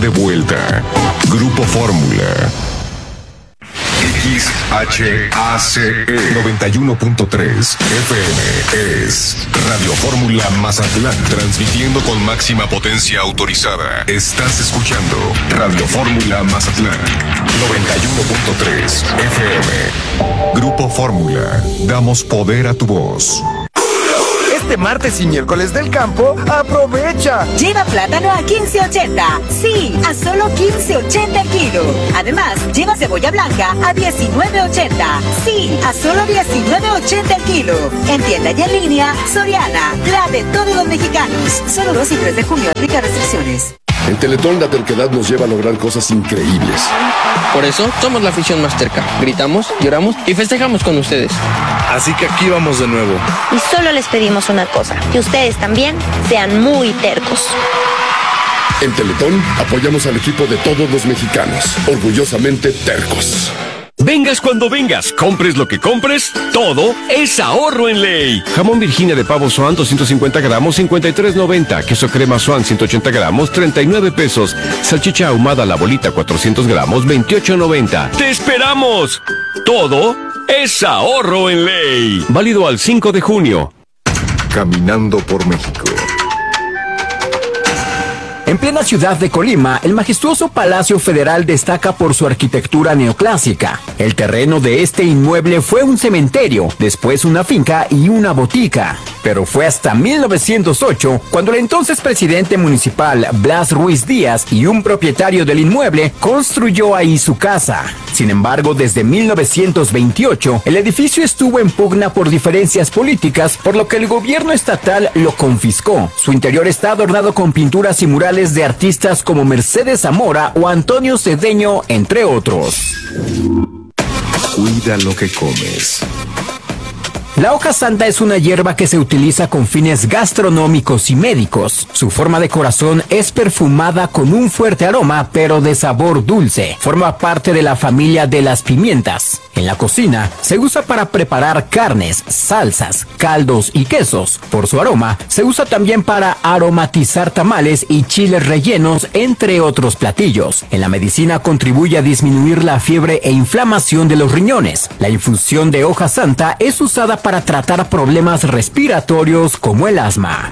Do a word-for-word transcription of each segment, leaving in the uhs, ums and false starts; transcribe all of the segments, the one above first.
De vuelta. Grupo Fórmula. X H A C E noventa y uno punto tres F M es Radio Fórmula Mazatlán, transmitiendo con máxima potencia autorizada. Estás escuchando Radio Fórmula Mazatlán noventa y uno punto tres F M. Grupo Fórmula, damos poder a tu voz. Este martes y miércoles del campo, aprovecha. Lleva plátano a quince ochenta. Sí, a solo quince ochenta el kilo. Además, lleva cebolla blanca a diecinueve ochenta. Sí, a solo diecinueve ochenta el kilo. En tienda y en línea, Soriana, la de todos los mexicanos. Solo dos y tres de junio, aplica restricciones. En Teletón la terquedad nos lleva a lograr cosas increíbles. Por eso somos la afición más terca. Gritamos, lloramos y festejamos con ustedes. Así que aquí vamos de nuevo. Y solo les pedimos una cosa, que ustedes también sean muy tercos. En Teletón apoyamos al equipo de todos los mexicanos, orgullosamente tercos. Vengas cuando vengas, compres lo que compres, todo es ahorro en Ley. Jamón Virginia de pavo Swan doscientos cincuenta gramos, cincuenta y tres noventa. Queso crema Swan ciento ochenta gramos, treinta y nueve pesos. Salchicha ahumada la bolita cuatrocientos gramos, veintiocho noventa. ¡Te esperamos! Todo es ahorro en Ley. Válido al cinco de junio. Caminando por México. En plena ciudad de Colima, el majestuoso Palacio Federal destaca por su arquitectura neoclásica. El terreno de este inmueble fue un cementerio, después una finca y una botica. Pero fue hasta mil novecientos ocho cuando el entonces presidente municipal Blas Ruiz Díaz y un propietario del inmueble construyó ahí su casa. Sin embargo, desde mil novecientos veintiocho, el edificio estuvo en pugna por diferencias políticas, por lo que el gobierno estatal lo confiscó. Su interior está adornado con pinturas y murales de artistas como Mercedes Zamora o Antonio Cedeño, entre otros. Cuida lo que comes. La hoja santa es una hierba que se utiliza con fines gastronómicos y médicos. Su forma de corazón es perfumada con un fuerte aroma, pero de sabor dulce. Forma parte de la familia de las pimientas. En la cocina se usa para preparar carnes, salsas, caldos y quesos. Por su aroma, se usa también para aromatizar tamales y chiles rellenos, entre otros platillos. En la medicina contribuye a disminuir la fiebre e inflamación de los riñones. La infusión de hoja santa es usada para tratar problemas respiratorios como el asma.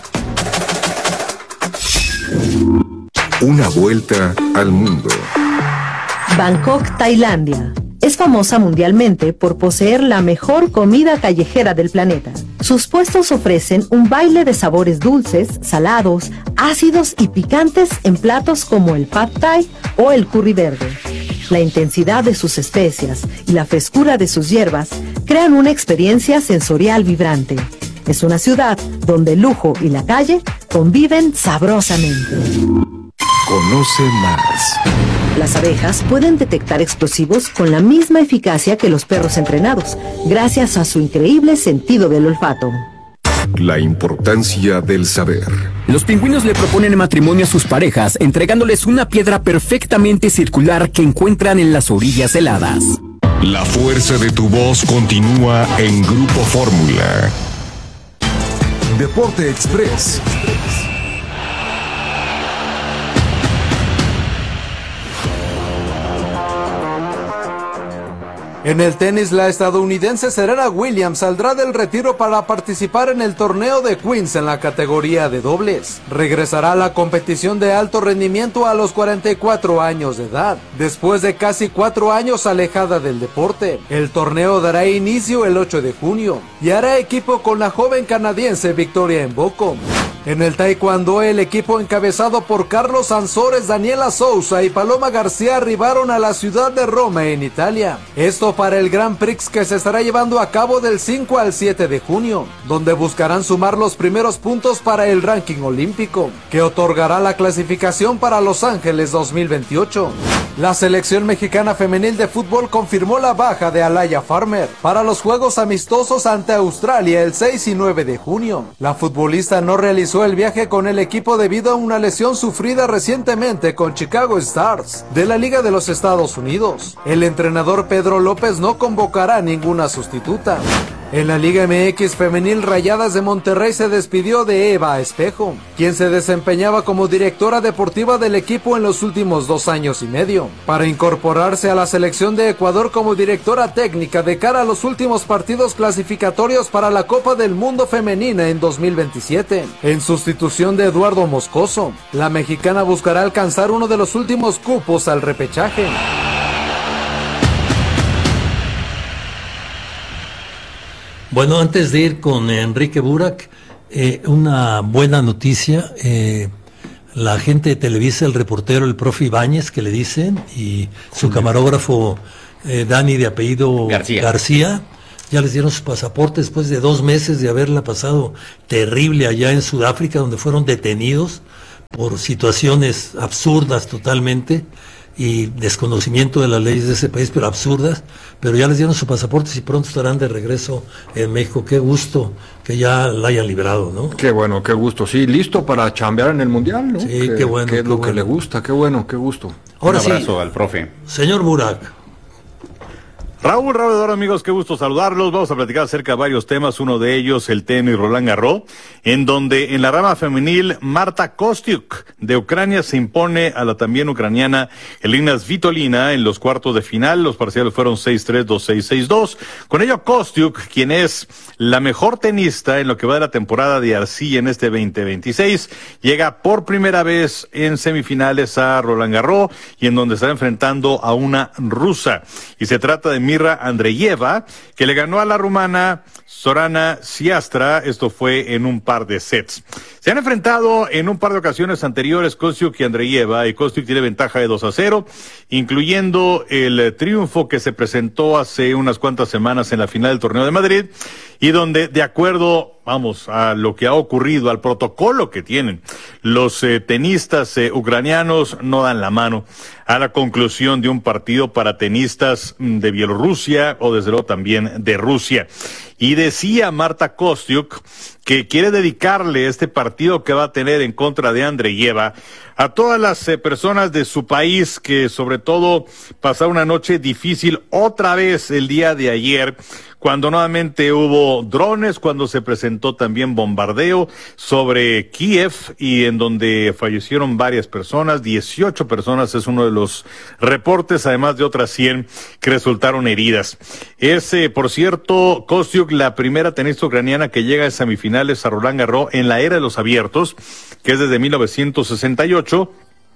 Una vuelta al mundo. Bangkok, Tailandia. Es famosa mundialmente por poseer la mejor comida callejera del planeta. Sus puestos ofrecen un baile de sabores dulces, salados, ácidos y picantes en platos como el pad thai o el curry verde. La intensidad de sus especias y la frescura de sus hierbas crean una experiencia sensorial vibrante. Es una ciudad donde el lujo y la calle conviven sabrosamente. Conoce más. Las abejas pueden detectar explosivos con la misma eficacia que los perros entrenados, gracias a su increíble sentido del olfato. La importancia del saber. Los pingüinos le proponen matrimonio a sus parejas, entregándoles una piedra perfectamente circular que encuentran en las orillas heladas. La fuerza de tu voz continúa en Grupo Fórmula. Deporte Express. En el tenis, la estadounidense Serena Williams saldrá del retiro para participar en el torneo de Queens en la categoría de dobles. Regresará a la competición de alto rendimiento a los cuarenta y cuatro años de edad, después de casi cuatro años alejada del deporte. El torneo dará inicio el ocho de junio y hará equipo con la joven canadiense Victoria Mboko. En el taekwondo, el equipo encabezado por Carlos Ansores, Daniela Sousa y Paloma García arribaron a la ciudad de Roma, en Italia. Esto para el Grand Prix que se estará llevando a cabo del cinco al siete de junio, donde buscarán sumar los primeros puntos para el ranking olímpico, que otorgará la clasificación para Los Ángeles dos mil veintiocho. La selección mexicana femenil de fútbol confirmó la baja de Alaya Farmer para los juegos amistosos ante Australia el seis y nueve de junio. La futbolista no realizó el viaje con el equipo debido a una lesión sufrida recientemente con Chicago Stars de la Liga de los Estados Unidos. El entrenador Pedro López no convocará ninguna sustituta. En la Liga M X femenil, Rayadas de Monterrey se despidió de Eva Espejo, quien se desempeñaba como directora deportiva del equipo en los últimos dos años y medio, para incorporarse a la selección de Ecuador como directora técnica de cara a los últimos partidos clasificatorios para la Copa del Mundo Femenina en dos mil veintisiete. En sustitución de Eduardo Moscoso, la mexicana buscará alcanzar uno de los últimos cupos al repechaje. Bueno, antes de ir con Enrique Burak, eh, una buena noticia. Eh, la gente de Televisa, el reportero, el profe Ibáñez, que le dicen, y su camarógrafo eh, Dani, de apellido García. García, ya les dieron sus pasaportes después de dos meses de haberla pasado terrible allá en Sudáfrica, donde fueron detenidos por situaciones absurdas totalmente y desconocimiento de las leyes de ese país, pero absurdas, pero ya les dieron sus pasaportes y pronto estarán de regreso en México. Qué gusto que ya la hayan liberado, ¿no? Qué bueno, qué gusto, sí, listo para chambear en el Mundial, ¿no? Sí, que, qué bueno. Que es qué lo bueno. que le gusta, qué bueno, qué gusto. Ahora Un abrazo sí, al profe. Señor Burak. Raúl, Raúl, Eduardo, amigos, qué gusto saludarlos. Vamos a platicar acerca de varios temas, uno de ellos el tenis Roland Garros, en donde en la rama femenil Marta Kostyuk de Ucrania se impone a la también ucraniana Elina Svitolina en los cuartos de final. Los parciales fueron seis tres, dos seis, seis dos. Con ello Kostyuk, quien es la mejor tenista en lo que va de la temporada de arcilla en este veinte veintiséis, llega por primera vez en semifinales a Roland Garros y en donde estará enfrentando a una rusa. Y se trata de Mirra Andreeva, que le ganó a la rumana Sorana Siastra. Esto fue en un par de sets. Se han enfrentado en un par de ocasiones anteriores Kostyuk y Andreeva, y Kostyuk tiene ventaja de dos a cero, incluyendo el triunfo que se presentó hace unas cuantas semanas en la final del Torneo de Madrid, y donde, de acuerdo, vamos, a lo que ha ocurrido, al protocolo que tienen, los eh, tenistas eh, ucranianos no dan la mano a la conclusión de un partido para tenistas de Bielorrusia o desde luego también de Rusia. Y decía Marta Kostyuk que quiere dedicarle este partido que va a tener en contra de Andreeva a todas las eh, personas de su país que sobre todo pasaron una noche difícil otra vez el día de ayer, cuando nuevamente hubo drones, cuando se presentó también bombardeo sobre Kiev y en donde fallecieron varias personas, dieciocho personas es uno de los reportes, además de otras cien que resultaron heridas. Es, eh, por cierto, Kostyuk la primera tenista ucraniana que llega a semifinales a Roland Garros en la era de los abiertos, que es desde mil novecientos sesenta y ocho,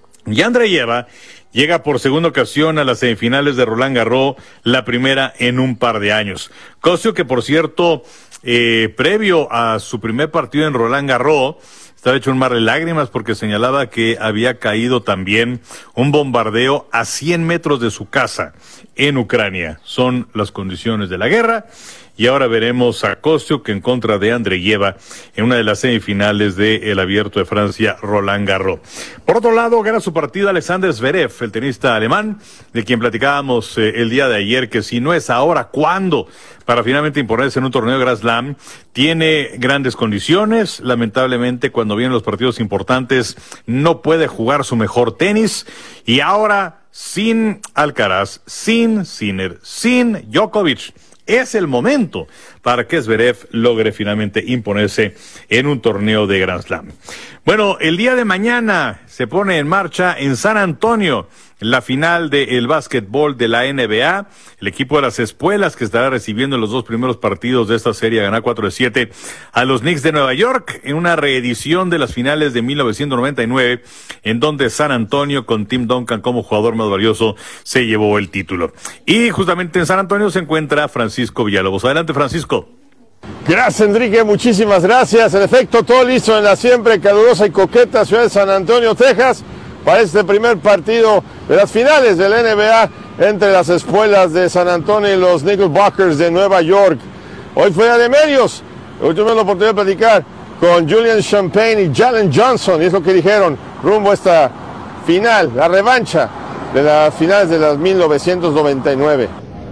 y Andreeva llega por segunda ocasión a las semifinales de Roland Garros, la primera en un par de años. Kostyuk, que por cierto, eh, previo a su primer partido en Roland Garros, estaba hecho un mar de lágrimas porque señalaba que había caído también un bombardeo a cien metros de su casa en Ucrania. Son las condiciones de la guerra. Y ahora veremos a Kostyuk en contra de Andreeva en una de las semifinales del Abierto de Francia, Roland Garros. Por otro lado, gana su partido Alexander Zverev, el tenista alemán, de quien platicábamos eh, el día de ayer, que si no es ahora, ¿cuándo? Para finalmente imponerse en un torneo de Grand Slam. Tiene grandes condiciones, lamentablemente cuando vienen los partidos importantes no puede jugar su mejor tenis, y ahora sin Alcaraz, sin Sinner, sin Djokovic. Es el momento para que Zverev logre finalmente imponerse en un torneo de Grand Slam. Bueno, el día de mañana se pone en marcha en San Antonio la final del básquetbol de la N B A. El equipo de las Espuelas, que estará recibiendo los dos primeros partidos de esta serie, ganar cuatro de siete a los Knicks de Nueva York en una reedición de las finales de mil novecientos noventa y nueve, en donde San Antonio, con Tim Duncan como jugador más valioso, se llevó el título. Y justamente en San Antonio se encuentra Francisco Villalobos. Adelante, Francisco. Gracias, Enrique, muchísimas gracias. En efecto, todo listo en la siempre calurosa y coqueta ciudad de San Antonio, Texas, para este primer partido de las finales del N B A entre las Espuelas de San Antonio y los Knickerbockers de Nueva York. Hoy fue día de medios. Hoy tuvimos la oportunidad de platicar con Julian Champagne y Jalen Johnson, y es lo que dijeron rumbo a esta final, la revancha de las finales de las mil novecientos noventa y nueve.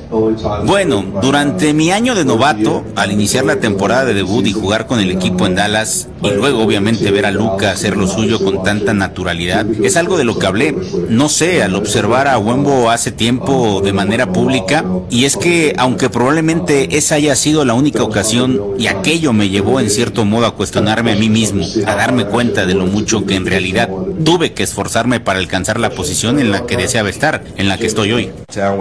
Bueno, durante mi año de novato, al iniciar la temporada de debut y jugar con el equipo en Dallas, y luego obviamente ver a Luka hacer lo suyo con tanta naturalidad, es algo de lo que hablé. No sé, al observar a Wembo hace tiempo de manera pública, y es que aunque probablemente esa haya sido la única ocasión, y aquello me llevó en cierto modo a cuestionarme a mí mismo, a darme cuenta de lo mucho que en realidad tuve que esforzarme para alcanzar la posición en la que deseaba estar, en la que estoy hoy.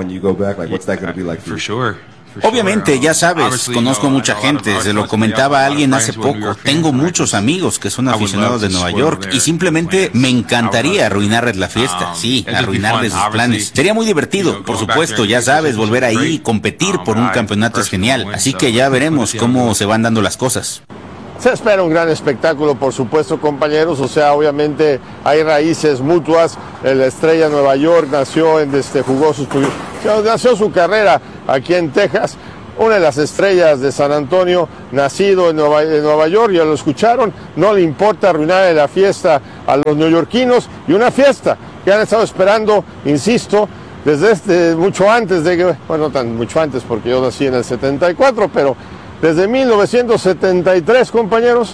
Obviamente, ya sabes, conozco mucha gente, se lo comentaba a alguien hace poco, tengo muchos amigos que son aficionados de Nueva York y simplemente me encantaría arruinarles la fiesta, sí, arruinarles sus planes. Sería muy divertido, por supuesto, ya sabes, volver ahí y competir por un campeonato es genial, así que ya veremos cómo se van dando las cosas. Se espera un gran espectáculo, por supuesto, compañeros. O sea, obviamente hay raíces mutuas. La estrella de Nueva York nació, en, este, jugó sus, nació su carrera aquí en Texas. Una de las estrellas de San Antonio, nacido en Nueva, en Nueva York, ya lo escucharon. No le importa arruinarle la fiesta a los neoyorquinos. Y una fiesta que han estado esperando, insisto, desde este, mucho antes de que, bueno, no tan mucho antes porque yo nací en el setenta y cuatro, pero desde mil novecientos setenta y tres, compañeros,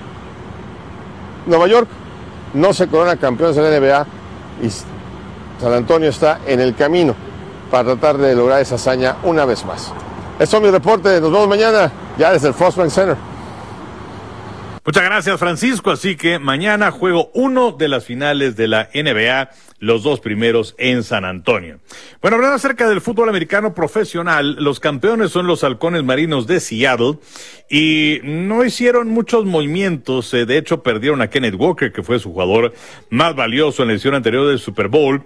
Nueva York no se corona campeones de la N B A y San Antonio está en el camino para tratar de lograr esa hazaña una vez más. Eso es mi reporte, nos vemos mañana ya desde el First Bank Center. Muchas gracias, Francisco. Así que mañana juego uno de las finales de la N B A, los dos primeros en San Antonio. Bueno, hablando acerca del fútbol americano profesional, los campeones son los Halcones Marinos de Seattle y no hicieron muchos movimientos. Eh, de hecho, perdieron a Kenneth Walker, que fue su jugador más valioso en la edición anterior del Super Bowl,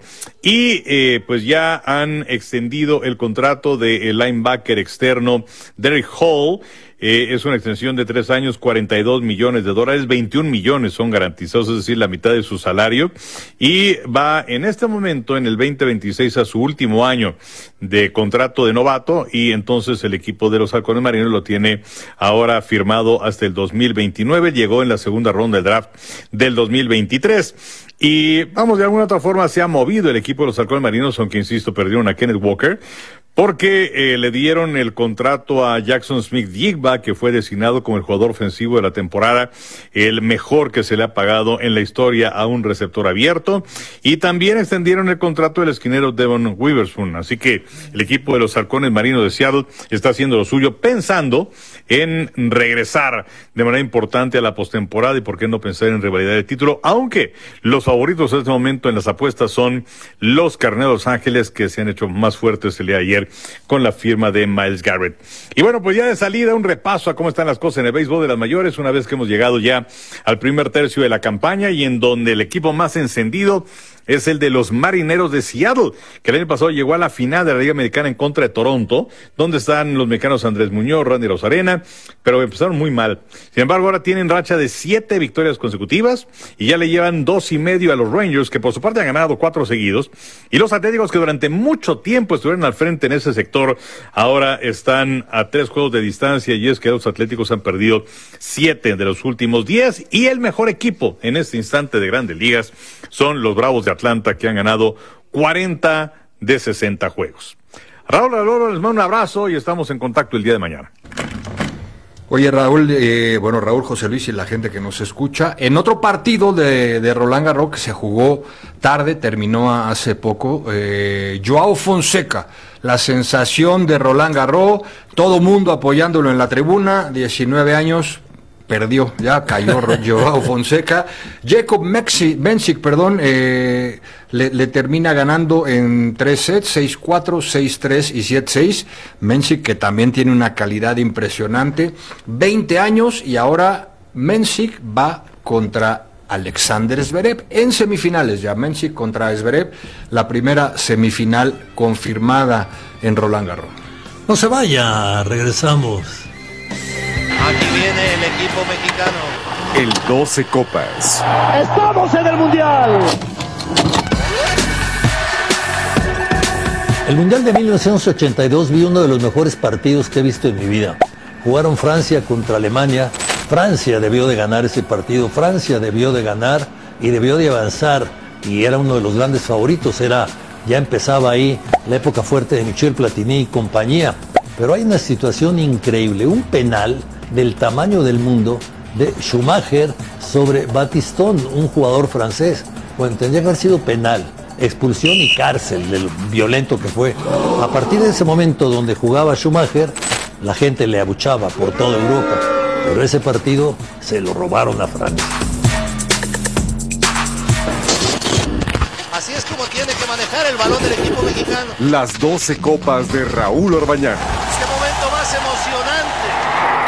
y eh, pues ya han extendido el contrato del linebacker externo Derek Hall. Eh, es una extensión de tres años, cuarenta y dos millones de dólares, veintiún millones son garantizados, es decir, la mitad de su salario, y va en este momento, en el veinte veintiséis, a su último año de contrato de novato, y entonces el equipo de los Halcones Marinos lo tiene ahora firmado hasta el dos mil veintinueve, llegó en la segunda ronda del draft del dos mil veintitrés. Y vamos, de alguna otra forma se ha movido el equipo de los Halcones Marinos, aunque insisto, perdieron a Kenneth Walker, porque eh, le dieron el contrato a Jackson Smith-Njigba, que fue designado como el jugador ofensivo de la temporada, el mejor que se le ha pagado en la historia a un receptor abierto, y también extendieron el contrato del esquinero Devon Witherspoon. Así que el equipo de los Halcones Marinos de Seattle está haciendo lo suyo, pensando en regresar de manera importante a la postemporada y por qué no pensar en rivalidad de título, aunque los favoritos en este momento en las apuestas son los Carneros de Los Ángeles, que se han hecho más fuertes el día de ayer con la firma de Myles Garrett. Y bueno, pues ya de salida un repaso a cómo están las cosas en el béisbol de las mayores, una vez que hemos llegado ya al primer tercio de la campaña y en donde el equipo más encendido es el de los Marineros de Seattle, que el año pasado llegó a la final de la Liga Americana en contra de Toronto, donde están los mexicanos Andrés Muñoz, Randy Rosarena, pero empezaron muy mal. Sin embargo, ahora tienen racha de siete victorias consecutivas y ya le llevan dos y medio a los Rangers, que por su parte han ganado cuatro seguidos, y los Atléticos, que durante mucho tiempo estuvieron al frente en ese sector, ahora están a tres juegos de distancia, y es que los Atléticos han perdido siete de los últimos diez, y el mejor equipo en este instante de Grandes Ligas son los Bravos de Atlanta, que han ganado cuarenta de sesenta juegos. Raúl Aloro, les mando un abrazo y estamos en contacto el día de mañana. Oye, Raúl, eh, bueno, Raúl, José Luis y la gente que nos escucha, en otro partido de, de Roland Garros que se jugó tarde, terminó hace poco, eh, Joao Fonseca, la sensación de Roland Garros, todo mundo apoyándolo en la tribuna, diecinueve años, perdió, ya cayó Joao Fonseca. Jacob Mensik, perdón, eh, le, le termina ganando en tres sets, seis cuatro, seis tres y siete seis. Mensik, que también tiene una calidad impresionante, veinte años, y ahora Mensik va contra Alexander Zverev en semifinales ya. Mensik contra Zverev, la primera semifinal confirmada en Roland Garros. No se vaya, regresamos. Aquí viene el equipo mexicano. El doce Copas. ¡Estamos en el Mundial! El Mundial de mil novecientos ochenta y dos vi uno de los mejores partidos que he visto en mi vida. Jugaron Francia contra Alemania. Francia debió de ganar ese partido. Francia debió de ganar y debió de avanzar. Y era uno de los grandes favoritos. Era ya empezaba ahí la época fuerte de Michel Platini y compañía. Pero hay una situación increíble, un penal del tamaño del mundo de Schumacher sobre Battiston, un jugador francés. Bueno, tendría que haber sido penal, expulsión y cárcel de lo violento que fue. A partir de ese momento donde jugaba Schumacher, la gente le abuchaba por toda Europa, pero ese partido se lo robaron a Francia. Así es como tiene que manejar el balón del equipo mexicano. Las doce copas de Raúl Orbañanos. Este momento más emocionante.